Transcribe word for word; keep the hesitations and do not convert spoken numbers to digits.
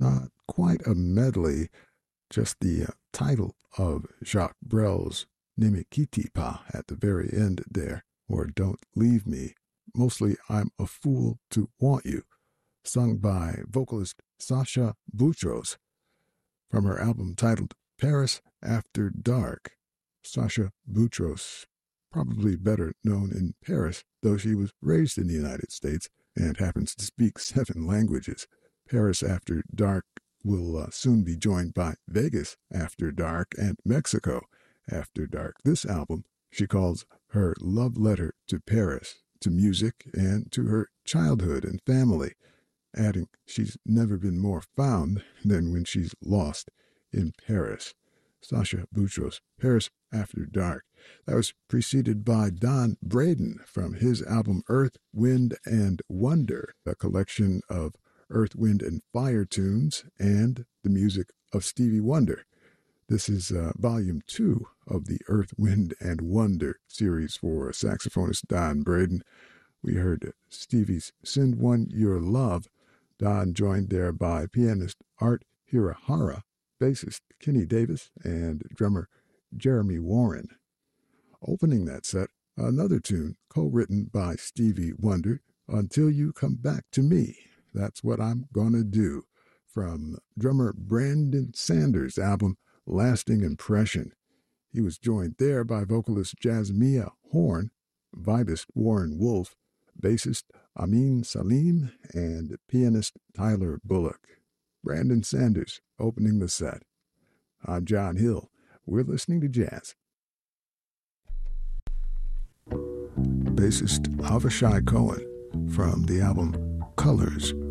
Not quite a medley, just the uh, title of Jacques Brel's Ne me quitte pas at the very end there, or Don't Leave Me. Mostly I'm a Fool to Want You, sung by vocalist Sasha Boutros from her album titled Paris After Dark. Sasha Boutros, probably better known in Paris, though she was raised in the United States and happens to speak seven languages. Paris After Dark will uh, soon be joined by Vegas After Dark and Mexico After Dark. This album she calls her love letter to Paris, to music, and to her childhood and family, adding she's never been more found than when she's lost in Paris. Sasha Boutros, Paris After Dark. That was preceded by Don Braden from his album Earth, Wind, and Wonder, a collection of Earth, Wind, and Fire tunes and the music of Stevie Wonder. This is uh, volume two of the Earth, Wind, and Wonder series for saxophonist Don Braden. We heard Stevie's Send One Your Love. Don joined there by pianist Art Hirahara, bassist Kenny Davis, and drummer Jeremy Warren. Opening that set, another tune co-written by Stevie Wonder, Until You Come Back to Me. That's What I'm Gonna Do, from drummer Brandon Sanders' album Lasting Impression. He was joined there by vocalist Jasmia Horn, vibist Warren Wolf, bassist Amin Salim, and pianist Tyler Bullock. Brandon Sanders opening the set. I'm John Hill. We're listening to jazz. Bassist Avishai Cohen from the album Colors